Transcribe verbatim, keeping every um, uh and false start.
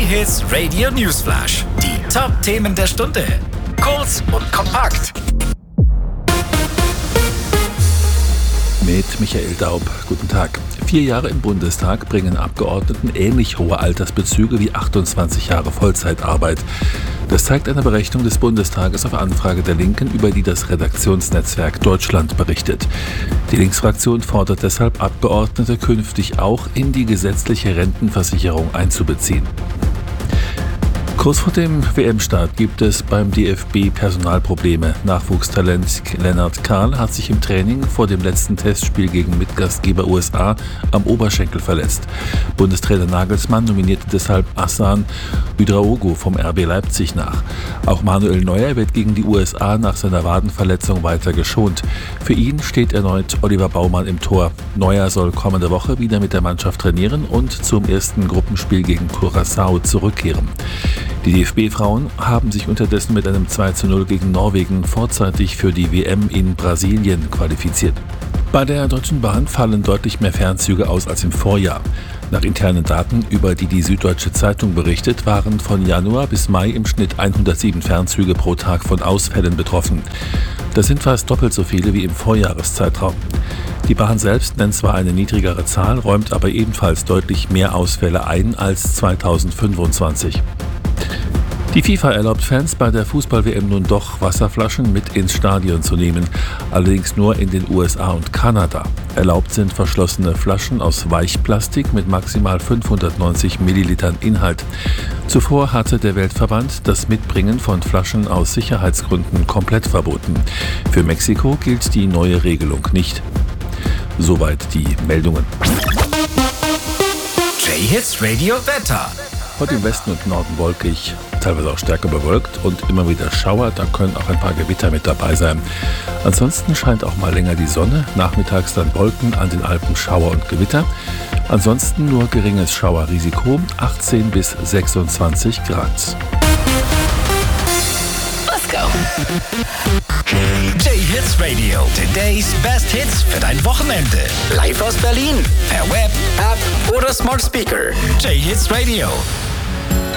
J-Hits Radio Newsflash. Die Top-Themen der Stunde. Kurz und kompakt. Mit Michael Daub. Guten Tag. Vier Jahre im Bundestag bringen Abgeordneten ähnlich hohe Altersbezüge wie achtundzwanzig Jahre Vollzeitarbeit. Das zeigt eine Berechnung des Bundestages auf Anfrage der Linken, über die das Redaktionsnetzwerk Deutschland berichtet. Die Linksfraktion fordert deshalb, Abgeordnete künftig auch in die gesetzliche Rentenversicherung einzubeziehen. Kurz vor dem W M-Start gibt es beim D F B Personalprobleme. Nachwuchstalent Lennart Kahl hat sich im Training vor dem letzten Testspiel gegen Mitgastgeber U S A am Oberschenkel verletzt. Bundestrainer Nagelsmann nominierte deshalb Hassan Ouedraogo vom R B Leipzig nach. Auch Manuel Neuer wird gegen die U S A nach seiner Wadenverletzung weiter geschont. Für ihn steht erneut Oliver Baumann im Tor. Neuer soll kommende Woche wieder mit der Mannschaft trainieren und zum ersten Gruppenspiel gegen Curaçao zurückkehren. Die D F B-Frauen haben sich unterdessen mit einem zwei zu null gegen Norwegen vorzeitig für die W M in Brasilien qualifiziert. Bei der Deutschen Bahn fallen deutlich mehr Fernzüge aus als im Vorjahr. Nach internen Daten, über die die Süddeutsche Zeitung berichtet, waren von Januar bis Mai im Schnitt hundertsieben Fernzüge pro Tag von Ausfällen betroffen. Das sind fast doppelt so viele wie im Vorjahreszeitraum. Die Bahn selbst nennt zwar eine niedrigere Zahl, räumt aber ebenfalls deutlich mehr Ausfälle ein als zweitausendfünfundzwanzig. Die FIFA erlaubt Fans bei der Fußball-W M nun doch, Wasserflaschen mit ins Stadion zu nehmen, allerdings nur in den U S A und Kanada. Erlaubt sind verschlossene Flaschen aus Weichplastik mit maximal fünfhundertneunzig Millilitern Inhalt. Zuvor hatte der Weltverband das Mitbringen von Flaschen aus Sicherheitsgründen komplett verboten. Für Mexiko gilt die neue Regelung nicht. Soweit die Meldungen. J-Hits Radio Wetter. Heute im Westen und Norden wolkig, teilweise auch stärker bewölkt und immer wieder Schauer, da können auch ein paar Gewitter mit dabei sein. Ansonsten scheint auch mal länger die Sonne, nachmittags dann Wolken, an den Alpen Schauer und Gewitter. Ansonsten nur geringes Schauerrisiko, achtzehn bis sechsundzwanzig Grad. Let's go! J-Hits Radio, today's best hits für dein Wochenende. Live aus Berlin, per Web, App oder Smart Speaker. J-Hits Radio.